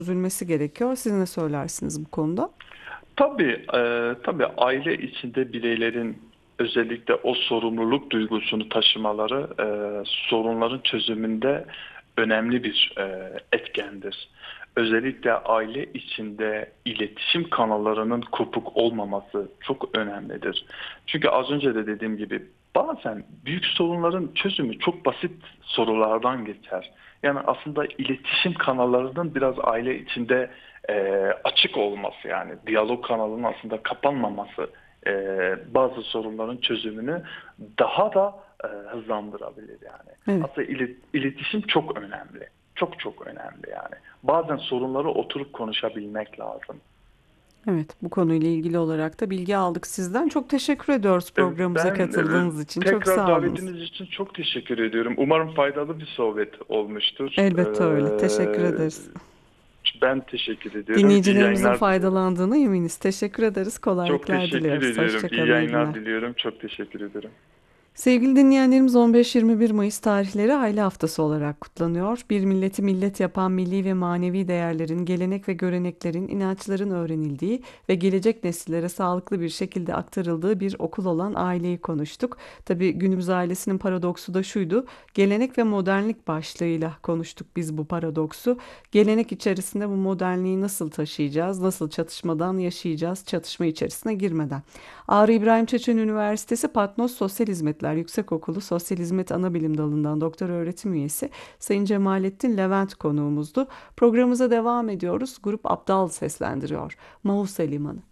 çözülmesi gerekiyor. Siz ne söylersiniz bu konuda? Tabii aile içinde bireylerin özellikle o sorumluluk duygusunu taşımaları sorunların çözümünde önemli bir etkendir. Özellikle aile içinde iletişim kanallarının kopuk olmaması çok önemlidir. Çünkü az önce de dediğim gibi bazen büyük sorunların çözümü çok basit sorulardan geçer. Yani aslında iletişim kanallarının biraz aile içinde açık olması, yani diyalog kanalının aslında kapanmaması bazı sorunların çözümünü daha da hızlandırabilir yani. Evet. Aslında iletişim çok önemli. Çok çok önemli yani. Bazen sorunları oturup konuşabilmek lazım. Evet, bu konuyla ilgili olarak da bilgi aldık sizden. Çok teşekkür ediyoruz E, programımıza Ben katıldığınız için. Çok tekrar sağ olunuz. davetiniz için çok teşekkür ediyorum. Umarım faydalı bir sohbet olmuştur. Elbette öyle. Teşekkür ederiz. Ben teşekkür ediyorum. İyi Dinleyicilerimizin yayınlar diliyorum. faydalandığına eminiz. Teşekkür ederiz. Çok Kolaylıklar teşekkür diliyoruz. ediyorum. İyi Hoşça iyi yayınlar günler. diliyorum. Çok teşekkür ederim. Sevgili dinleyenlerimiz 15-21 Mayıs tarihleri aile haftası olarak kutlanıyor. Bir milleti millet yapan milli ve manevi değerlerin, gelenek ve göreneklerin, inançların öğrenildiği ve gelecek nesillere sağlıklı bir şekilde aktarıldığı bir okul olan aileyi konuştuk. Tabii günümüz ailesinin paradoksu da şuydu. Gelenek ve modernlik başlığıyla konuştuk biz bu paradoksu. Gelenek içerisinde bu modernliği nasıl taşıyacağız, nasıl çatışmadan yaşayacağız, çatışma içerisine girmeden. Ağrı İbrahim Çeçen Üniversitesi Patnos Sosyal Hizmetler Yüksekokulu Sosyal Hizmet Anabilim Dalı'ndan doktor öğretim üyesi Sayın Cemalettin Levent konuğumuzdu. Programımıza devam ediyoruz. Grup Abdal seslendiriyor. Mahus'a Limanı.